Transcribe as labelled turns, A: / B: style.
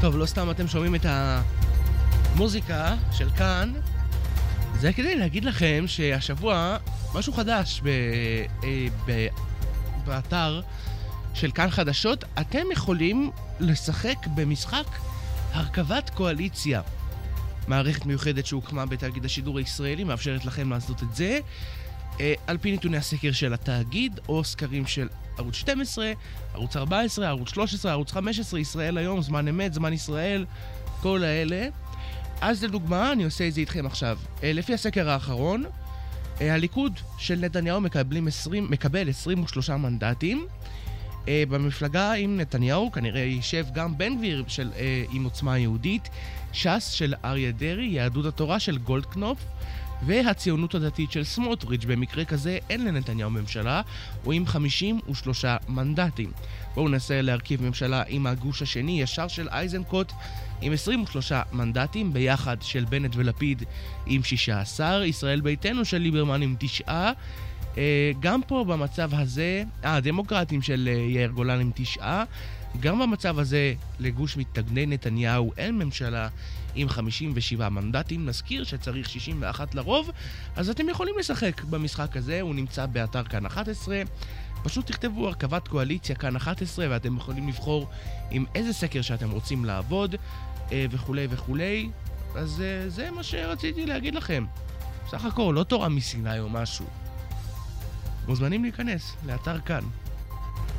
A: טוב, לא סתם אתם שומעים את המוזיקה של כאן. זה כדי להגיד לכם שהשבוע משהו חדש באתר של כאן חדשות. אתם יכולים לשחק במשחק הרכבת קואליציה. מערכת מיוחדת שהוקמה בתאגיד השידור הישראלי מאפשרת לכם לעשות את זה על פי נתוני הסקר של התאגיד או סקרים של ערוץ 12, ערוץ 14, ערוץ 13, ערוץ 15, ישראל היום, זמן אמת, זמן ישראל, כל האלה. אז לדוגמה, אני עושה את זה איתכם עכשיו. לפי הסקר האחרון, הליכוד של נתניהו מקבל 23 מנדטים. במפלגה עם נתניהו כנראה יישב גם בן גביר עם עוצמה יהודית, ש"ס של אריה דרעי, יהדות התורה של גולדקנופ, והציונות הדתית של סמוטריץ'. במקרה כזה אין לנתניהו ממשלה, הוא עם 53 מנדטים. בואו ננסה להרכיב ממשלה עם הגוש השני, ישר של אייזנקוט עם 23 מנדטים, ביחד של בנט ולפיד עם 16, ישראל ביתנו של ליברמן עם 9, גם פה במצב הזה, הדמוקרטים של יאיר גולן עם 9, גם במצב הזה לגוש מתנגדי נתניהו אין ממשלה עם 57 מנדטים. נזכיר שצריך 61 לרוב, אז אתם יכולים לשחק במשחק הזה, הוא נמצא באתר כאן 11. פשוט תכתבו הרכבת קואליציה כאן 11 ואתם יכולים לבחור עם איזה סקר שאתם רוצים לעבוד וכולי וכולי. אז זה מה שרציתי להגיד לכם. סך הכל, לא תורה מסיני או משהו. מוזמנים להיכנס לאתר כאן.